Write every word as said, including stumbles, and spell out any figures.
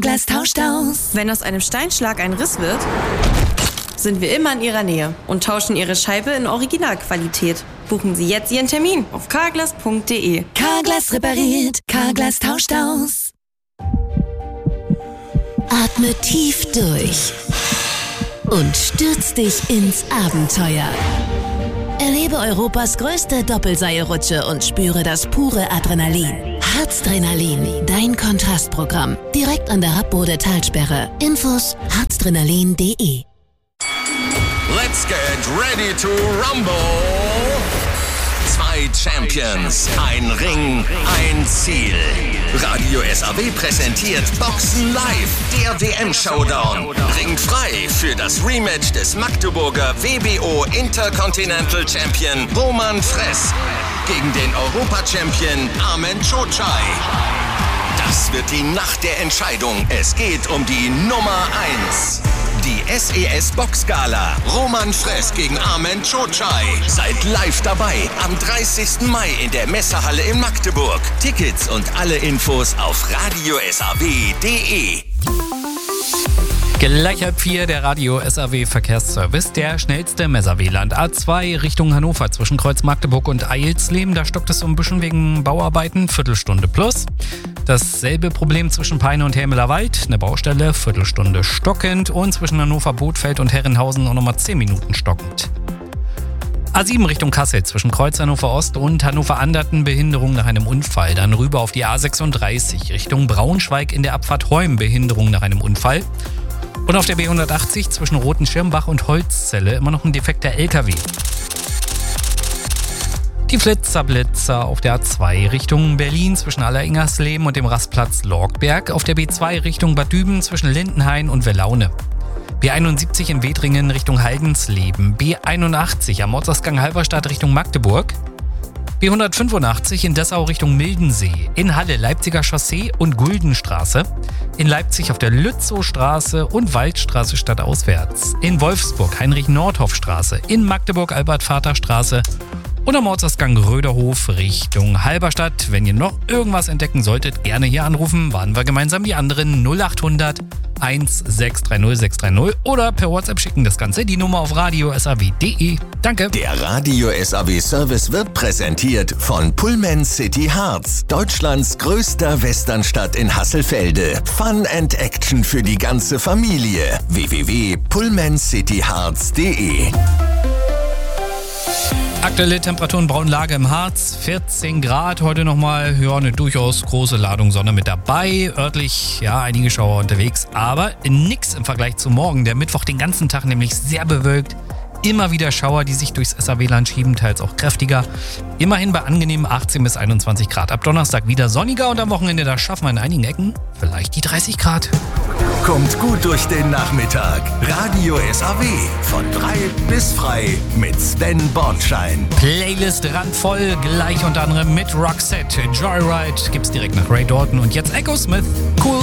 Carglass tauscht aus. Wenn aus einem Steinschlag ein Riss wird, sind wir immer in Ihrer Nähe und tauschen Ihre Scheibe in Originalqualität. Buchen Sie jetzt Ihren Termin auf carglass punkt de. Carglass repariert, Carglass tauscht aus. Atme tief durch und stürz dich ins Abenteuer. Erlebe Europas größte Doppelseilrutsche und spüre das pure Adrenalin. Harzdrenalin, dein Kontrastprogramm. Direkt an der Rappbode Talsperre. Infos harzdrenalin punkt de. Let's get ready to rumble! Zwei Champions, ein Ring, ein Ziel. Radio S A W präsentiert Boxen Live, der W M-Showdown. Ringt frei für das Rematch des Magdeburger W B O Intercontinental Champion Roman Fress gegen den Europa-Champion Armen Cocai. Das wird die Nacht der Entscheidung. Es geht um die Nummer eins. Die S E S Boxgala. Roman Fress gegen Armen Cocai. Seid live dabei am dreißigsten Mai in der Messehalle in Magdeburg. Tickets und alle Infos auf radio s a w punkt de. Gleich halb vier, der Radio S A W Verkehrsservice. Der schnellste im S A W-Land. A zwei Richtung Hannover zwischen Kreuz Magdeburg und Eilsleben. Da stockt es so ein bisschen wegen Bauarbeiten. Viertelstunde plus. Dasselbe Problem zwischen Peine und Hermelerwald. Eine Baustelle, Viertelstunde stockend. Und zwischen Hannover Bothfeld und Herrenhausen auch nochmal zehn Minuten stockend. A sieben Richtung Kassel zwischen Kreuz Hannover Ost und Hannover Anderten. Behinderung nach einem Unfall. Dann rüber auf die A sechsunddreißig Richtung Braunschweig in der Abfahrt Heum. Behinderung nach einem Unfall. Und auf der B hundertachtzig zwischen Rotenschirmbach und Holzzelle immer noch ein defekter L K W. Die Flitzerblitzer auf der A zwei Richtung Berlin zwischen Alleringersleben und dem Rastplatz Lorgberg. Auf der B zwei Richtung Bad Düben zwischen Lindenhain und Wellaune. B einundsiebzig in Wedringen Richtung Haldensleben. B einundachtzig am Ortsausgang Halberstadt Richtung Magdeburg. B hundertfünfundachtzig in Dessau Richtung Mildensee, in Halle Leipziger Chaussee und Guldenstraße, in Leipzig auf der Lützowstraße und Waldstraße stadtauswärts, in Wolfsburg Heinrich-Nordhoff-Straße, in Magdeburg Albert-Vater-Straße und am Ortsausgang Röderhof Richtung Halberstadt. Wenn ihr noch irgendwas entdecken solltet, gerne hier anrufen, warten wir gemeinsam die anderen null achthundert eins sechs drei null sechs drei null oder per WhatsApp schicken das Ganze, die Nummer auf radio s a w punkt de. Danke. Der Radio S A W Service wird präsentiert von Pullman City Harz, Deutschlands größter Westernstadt in Hasselfelde. Fun and Action für die ganze Familie. w w w punkt pullman city harz punkt de. Aktuelle Temperaturen, Braunlage im Harz, vierzehn Grad, heute nochmal, ja, eine durchaus große Ladung Sonne mit dabei, örtlich, ja, einige Schauer unterwegs, aber nix im Vergleich zu morgen, der Mittwoch den ganzen Tag nämlich sehr bewölkt, immer wieder Schauer, die sich durchs S A W-Land schieben, teils auch kräftiger, immerhin bei angenehmen achtzehn bis einundzwanzig Grad, ab Donnerstag wieder sonniger und am Wochenende, da schaffen wir in einigen Ecken vielleicht die dreißig Grad. Kommt gut durch den Nachmittag. Radio S A W von drei bis frei mit Sven Bornschein. Playlist randvoll, gleich unter anderem mit Roxette. Joyride gibt's direkt nach Ray Dalton und jetzt Echo Smith. Cool.